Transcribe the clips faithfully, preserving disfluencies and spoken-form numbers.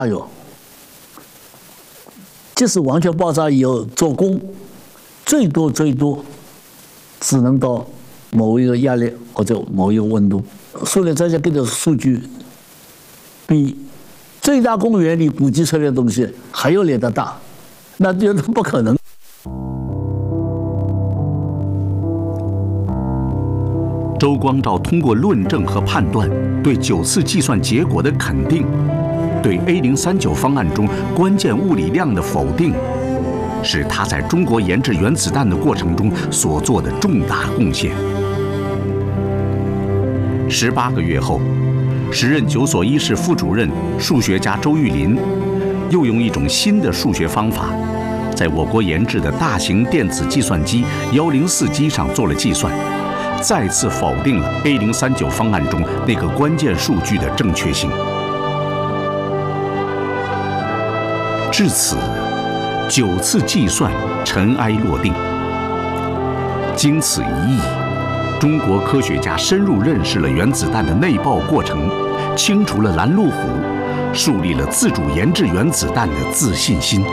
哎呦，即使完全爆炸以后做功，最多最多只能到某一个压力或者某一个温度。苏联专家给的数据比最大公园里估计出来的东西还要来得大，那觉得不可能。 周光召通过论证和判断，对九次计算结果的肯定，对 A 零三九方案中关键物理量的否定，是他在中国研制原子弹的过程中所做的重大贡献。十八个月后，时任九所一室副主任数学家周玉林，又用一种新的数学方法，在我国研制的大型电子计算机幺零四机上做了计算，再次否定了 A 零三九方案中那个关键数据的正确性。至此，九次计算尘埃落定。经此一役，中国科学家深入认识了原子弹的内爆过程，清除了拦路虎，树立了自主研制原子弹的自信心。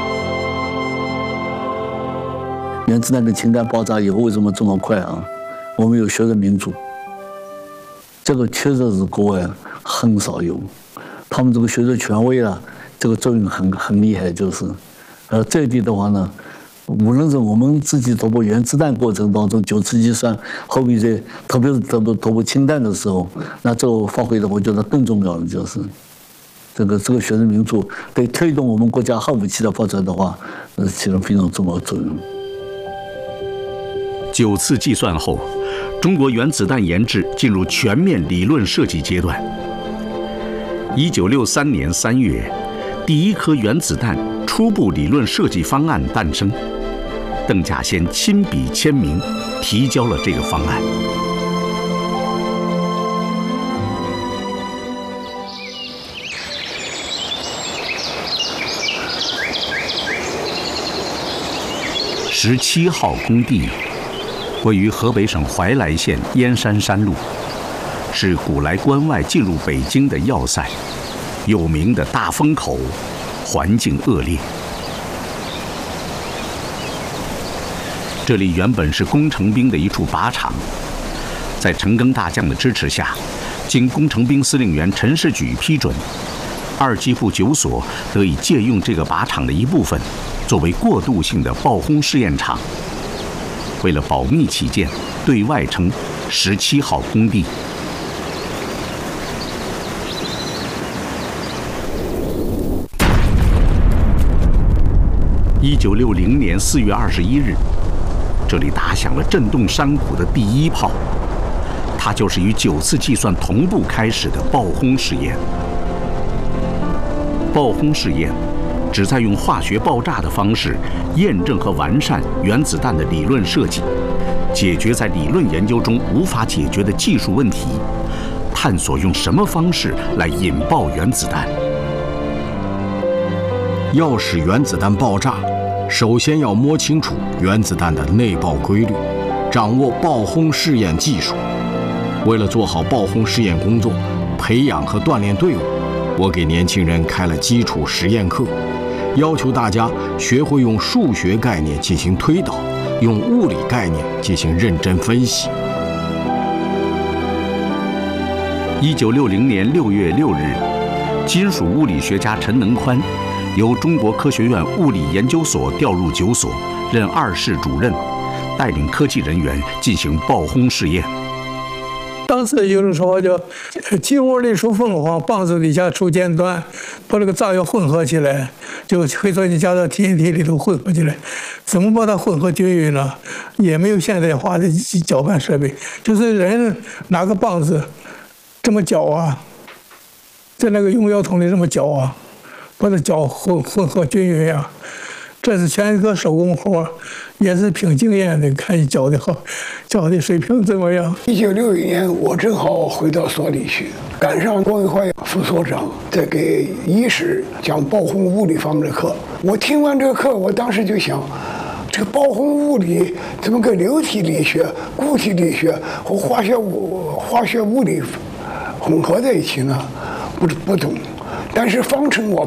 原子弹跟氢弹爆炸以后为什么这么快啊？我们有学生民主，这个确实是国外很少有，他们这个学术权威啊，这个作用很很厉害，就是，呃，这一点的话呢，无论是我们自己突破原子弹过程当中九次计算，后面在特别是突破突破氢弹的时候，那这个发挥的我觉得更重要的就是，这个这个学生民主对推动我们国家核武器的发展的话，呃，起了非常重要的作用。 九次计算后，中国原子弹研制进入全面理论设计阶段。一九六三年三月，第一颗原子弹初步理论设计方案诞生，邓稼先亲笔签名，提交了这个方案。十七号工地位于河北省怀来县燕山山路，是古来关外进入北京的要塞，有名的大风口，环境恶劣。这里原本是工程兵的一处靶场，在陈赓大将的支持下，经工程兵司令员陈士举批准，二机部九所得以借用这个靶场的一部分，作为过渡性的爆轰试验场。为了保密起见，对外称十七号工地。一九六零年四月二十一日，这里打响了震动山谷的第一炮，它就是与九次计算同步开始的爆轰试验。爆轰试验旨在用化学爆炸的方式验证和完善原子弹的理论设计，解决在理论研究中无法解决的技术问题，探索用什么方式来引爆原子弹。 要使原子弹爆炸，首先要摸清楚原子弹的内爆规律，掌握爆轰试验技术。为了做好爆轰试验工作，培养和锻炼队伍，我给年轻人开了基础实验课，要求大家学会用数学概念进行推导，用物理概念进行认真分析。 一九六零年六月六日，金属物理学家陈能宽由中国科学院物理研究所调入九所，任二室主任，带领科技人员进行爆轰试验。 当时有人说叫金窝里出凤凰，棒子底下出尖端，把这个炸药混合起来，就可以说你加到 T N T 里头混合起来。怎么把它混合均匀呢？也没有现代化的搅拌设备，就是人拿个棒子这么搅啊，在那个用药桶里这么搅啊，把它搅混混合均匀啊。这是全一个手工活，也是凭经验的，看你教的好，教的水平怎么样。 一九六一年，我正好回到所里去，赶上郭文怀副所长在给一室讲爆轰物理方面的课。我听完这个课，我当时就想，这个爆轰物理怎么跟流体力学、固体力学和化学物化学物理混合在一起呢？不不懂。 但是方程我